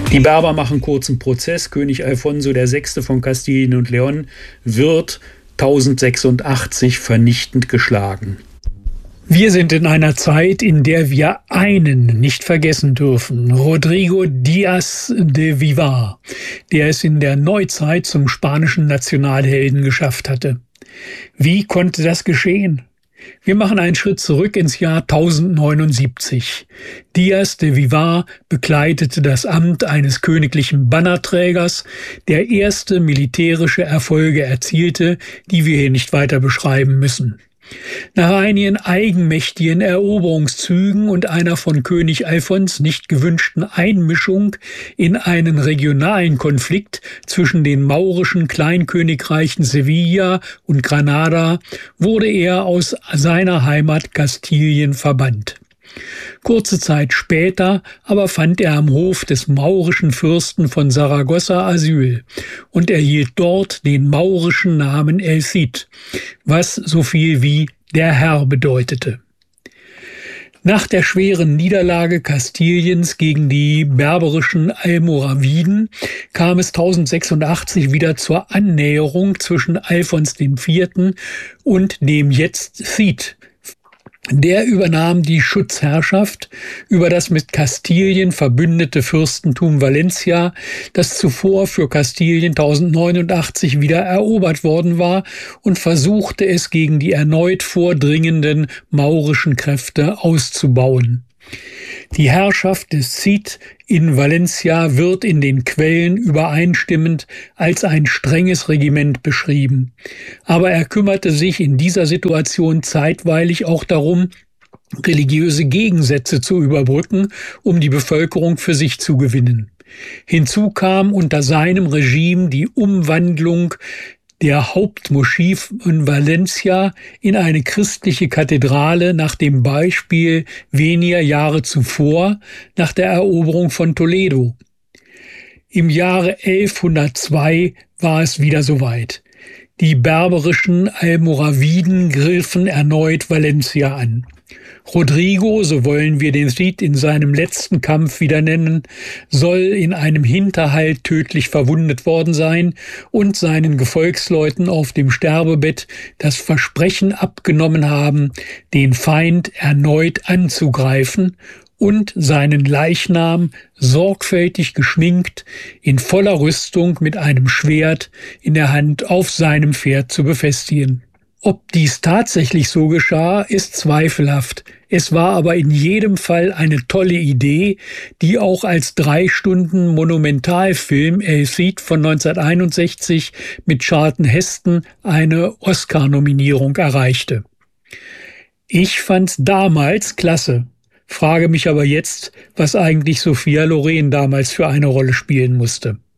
Die Berber machen kurzen Prozess. König Alfonso VI. Von Kastilien und León wird 1086 vernichtend geschlagen. Wir sind in einer Zeit, in der wir einen nicht vergessen dürfen: Rodrigo Díaz de Vivar, der es in der Neuzeit zum spanischen Nationalhelden geschafft hatte. Wie konnte das geschehen? Wir machen einen Schritt zurück ins Jahr 1079. Díaz de Vivar bekleidete das Amt eines königlichen Bannerträgers, der erste militärische Erfolge erzielte, die wir hier nicht weiter beschreiben müssen. Nach einigen eigenmächtigen Eroberungszügen und einer von König Alfons nicht gewünschten Einmischung in einen regionalen Konflikt zwischen den maurischen Kleinkönigreichen Sevilla und Granada wurde er aus seiner Heimat Kastilien verbannt. Kurze Zeit später aber fand er am Hof des maurischen Fürsten von Saragossa Asyl und erhielt dort den maurischen Namen El Cid, was so viel wie der Herr bedeutete. Nach der schweren Niederlage Kastiliens gegen die berberischen Almoraviden kam es 1086 wieder zur Annäherung zwischen Alfons IV. Und dem jetzt Cid. Der übernahm die Schutzherrschaft über das mit Kastilien verbündete Fürstentum Valencia, das zuvor für Kastilien 1089 wieder erobert worden war, und versuchte es gegen die erneut vordringenden maurischen Kräfte auszubauen. Die Herrschaft des Cid in Valencia wird in den Quellen übereinstimmend als ein strenges Regiment beschrieben. Aber er kümmerte sich in dieser Situation zeitweilig auch darum, religiöse Gegensätze zu überbrücken, um die Bevölkerung für sich zu gewinnen. Hinzu kam unter seinem Regime die Umwandlung der Hauptmoschee in Valencia in eine christliche Kathedrale nach dem Beispiel weniger Jahre zuvor nach der Eroberung von Toledo. Im Jahre 1102 war es wieder soweit. Die berberischen Almoraviden griffen erneut Valencia an. Rodrigo, so wollen wir den Cid in seinem letzten Kampf wieder nennen, soll in einem Hinterhalt tödlich verwundet worden sein und seinen Gefolgsleuten auf dem Sterbebett das Versprechen abgenommen haben, den Feind erneut anzugreifen und seinen Leichnam sorgfältig geschminkt, in voller Rüstung mit einem Schwert in der Hand auf seinem Pferd zu befestigen. Ob dies tatsächlich so geschah, ist zweifelhaft. Es war aber in jedem Fall eine tolle Idee, die auch als 3-Stunden-Monumentalfilm El Cid von 1961 mit Charlton Heston eine Oscar-Nominierung erreichte. Ich fand's damals klasse, frage mich aber jetzt, was eigentlich Sophia Loren damals für eine Rolle spielen musste.